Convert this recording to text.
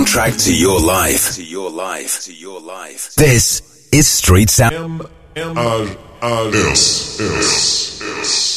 soundtrack to your life. This is Street Sound. M-R-R-S.